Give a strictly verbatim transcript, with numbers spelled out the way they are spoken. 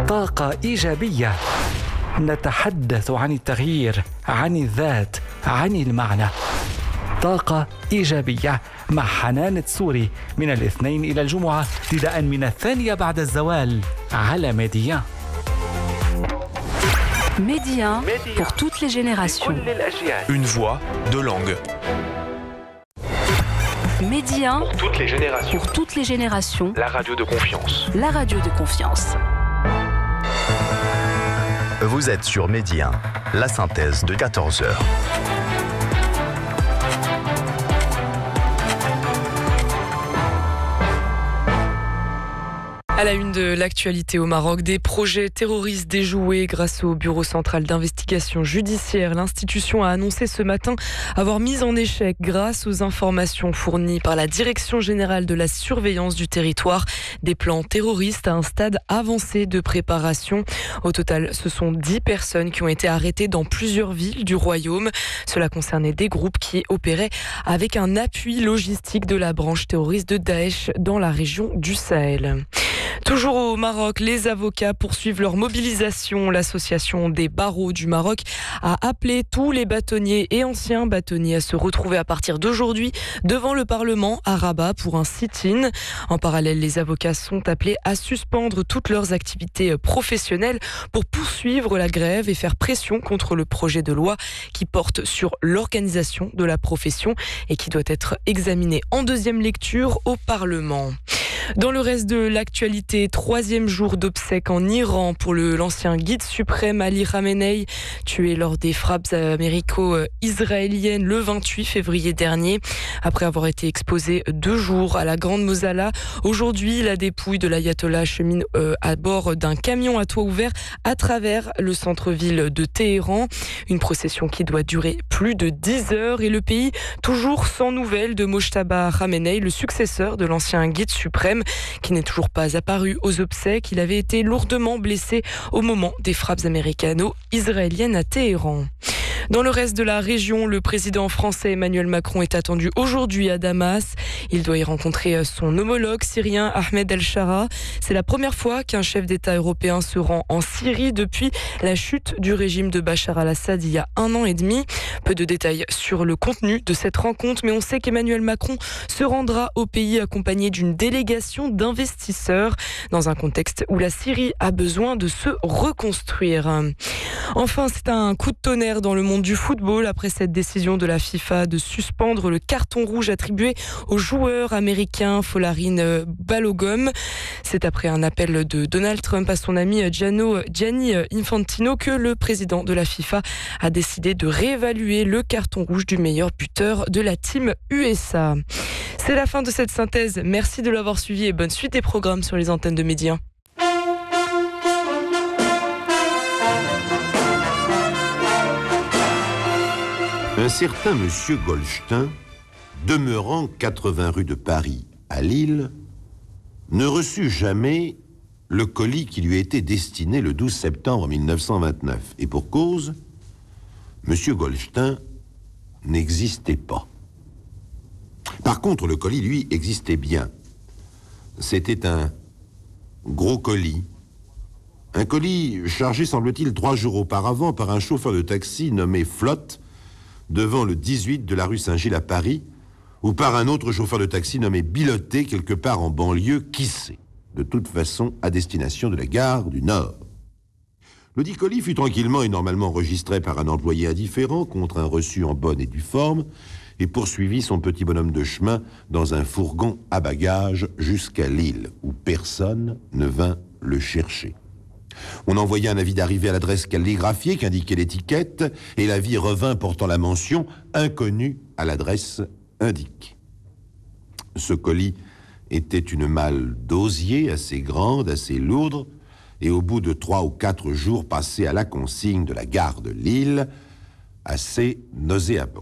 طاقة إيجابية. نتحدث عن التغيير، عن الذات، عن المعنى. طاقة إيجابية مع حنان تسوري من الاثنين إلى الجمعة ابتداء من الثانية بعد الزوال على ميديان. Média pour toutes les générations. Une voix, deux langues. Média Pour toutes les générations. pour toutes les générations. La radio de confiance. La radio de confiance. Vous êtes sur Média, la synthèse de quatorze heures. À la une de l'actualité au Maroc, des projets terroristes déjoués grâce au Bureau central d'investigation judiciaire. L'institution a annoncé ce matin avoir mis en échec, grâce aux informations fournies par la Direction générale de la surveillance du territoire, des plans terroristes à un stade avancé de préparation. Au total, ce sont dix personnes qui ont été arrêtées dans plusieurs villes du royaume. Cela concernait des groupes qui opéraient avec un appui logistique de la branche terroriste de Daesh dans la région du Sahel. Toujours au Maroc, les avocats poursuivent leur mobilisation. L'association des barreaux du Maroc a appelé tous les bâtonniers et anciens bâtonniers à se retrouver à partir d'aujourd'hui devant le Parlement à Rabat pour un sit-in. En parallèle, les avocats sont appelés à suspendre toutes leurs activités professionnelles pour poursuivre la grève et faire pression contre le projet de loi qui porte sur l'organisation de la profession et qui doit être examiné en deuxième lecture au Parlement. Dans le reste de l'actualité, troisième jour d'obsèques en Iran pour le, l'ancien guide suprême Ali Khamenei, tué lors des frappes américo-israéliennes le vingt-huit février dernier. Après avoir été exposé deux jours à la Grande Mosala, aujourd'hui, la dépouille de l'ayatollah chemine euh, à bord d'un camion à toit ouvert à travers le centre-ville de Téhéran. Une procession qui doit durer plus de dix heures et le pays toujours sans nouvelles de Mojtaba Khamenei, le successeur de l'ancien guide suprême, qui n'est toujours pas apparu aux obsèques. Il avait été lourdement blessé au moment des frappes américano-israéliennes à Téhéran. Dans le reste de la région, le président français Emmanuel Macron est attendu aujourd'hui à Damas. Il doit y rencontrer son homologue syrien Ahmed El-Shara. C'est la première fois qu'un chef d'État européen se rend en Syrie depuis la chute du régime de Bachar al-Assad il y a un an et demi. Peu de détails sur le contenu de cette rencontre, mais on sait qu'Emmanuel Macron se rendra au pays accompagné d'une délégation d'investisseurs dans un contexte où la Syrie a besoin de se reconstruire. Enfin, c'est un coup de tonnerre dans le monde du football après cette décision de la FIFA de suspendre le carton rouge attribué au joueur américain Folarin Balogun. C'est après un appel de Donald Trump à son ami Gianno, Gianni Infantino que le président de la FIFA a décidé de réévaluer le carton rouge du meilleur buteur de la team U S A. C'est la fin de cette synthèse. Merci de l'avoir suivi et bonne suite des programmes sur les antennes de Média. Un certain monsieur Goldstein, demeurant quatre-vingts rue de Paris à Lille, ne reçut jamais le colis qui lui était destiné le douze septembre mille neuf cent vingt-neuf. Et pour cause, monsieur Goldstein n'existait pas. Par contre, le colis, lui, existait bien. C'était un gros colis. Un colis chargé, semble-t-il, trois jours auparavant par un chauffeur de taxi nommé Flotte, devant le dix-huit de la rue Saint-Gilles à Paris, ou par un autre chauffeur de taxi nommé Biloté, quelque part en banlieue, qui sait, de toute façon à destination de la gare du Nord. Le dit colis fut tranquillement et normalement enregistré par un employé indifférent contre un reçu en bonne et due forme et poursuivit son petit bonhomme de chemin dans un fourgon à bagages jusqu'à Lille, où personne ne vint le chercher. On envoya un avis d'arrivée à l'adresse calligraphiée qu'indiquait l'étiquette, et l'avis revint portant la mention « Inconnu » à l'adresse indiquée. Ce colis était une malle d'osier assez grande, assez lourde, et au bout de trois ou quatre jours passés à la consigne de la gare de Lille, assez nauséabond.